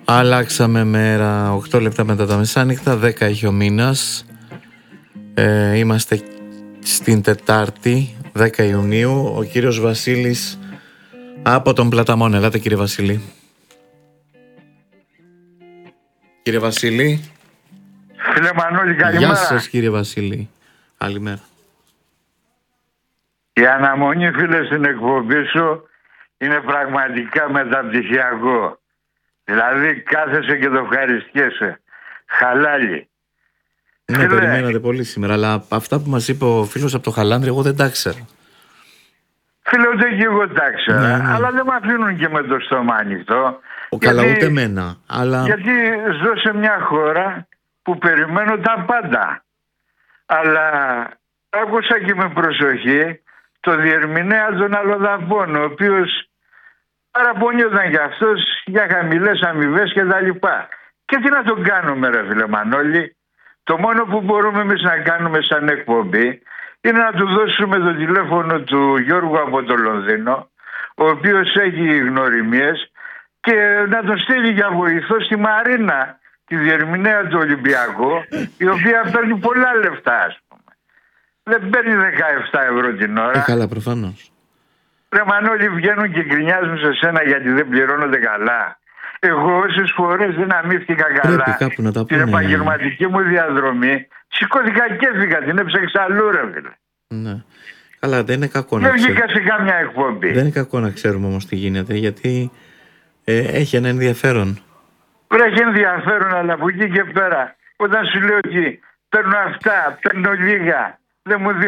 Αλλάξαμε μέρα, 8 λεπτά μετά τα μεσάνυχτα, 10 έχει ο μήνας. Είμαστε στην Τετάρτη, 10 Ιουνίου. Ο κύριος Βασίλης από τον Πλαταμόν. Ελάτε κύριε Βασίλη. Κύριε Βασίλη. Φίλε Μανώλη, καλημέρα. Γεια σας κύριε Βασίλη. Καλημέρα. Η αναμονή, φίλε, στην εκπομπή σου είναι πραγματικά μεταπτυχιακό. Δηλαδή κάθεσαι και το ευχαριστιέσαι. Χαλάλι. Ναι, φίλε, περιμένατε πολύ σήμερα, αλλά αυτά που μας είπε ο φίλος από το Χαλάνδρι, εγώ δεν τα ξέρω. Φίλε, ούτε και εγώ τα ξέρα, ναι. αλλά δεν με αφήνουν και με το στόμα ανοιχτό. Καλά, ούτε εμένα. Αλλά... Γιατί ζω σε μια χώρα που περιμένω τα πάντα. Αλλά άκουσα και με προσοχή το διερμηνέα τον Αλλοδαπών, ο οποίος παραπονιόταν για αυτός για χαμηλές αμοιβές και τα λοιπά. Και τι να τον κάνουμε, ρε φίλε Μανώλη? Το μόνο που μπορούμε εμείς να κάνουμε σαν εκπομπή είναι να του δώσουμε το τηλέφωνο του Γιώργου από το Λονδίνο, ο οποίος έχει γνωριμίες, και να τον στείλει για βοηθό στη Μαρίνα, τη διερμηνέα του Ολυμπιακού, η οποία παίρνει πολλά λεφτά, ας πούμε. Δεν παίρνει 17 ευρώ την ώρα. Καλά, προφανώς. Ρε Μανώλη, βγαίνουν και γκρινιάζουν σε σένα γιατί δεν πληρώνονται καλά. Εγώ όσες φορές δεν αμύφθηκα καλά την επαγγελματική μου διαδρομή, σηκώθηκα και έφυγα, την έψαξα αλλού, ρε φίλε. Ναι. Καλά, δεν είναι κακό να ξέρουμε. Δεν βγήκα σε κάμια εκπομπή. Δεν είναι κακό να ξέρουμε όμως τι γίνεται, γιατί έχει ένα ενδιαφέρον. Έχει ενδιαφέρον, αλλά από εκεί και πέρα, όταν σου λέω ότι παίρνω αυτά, παίρνω λίγα, δεν μου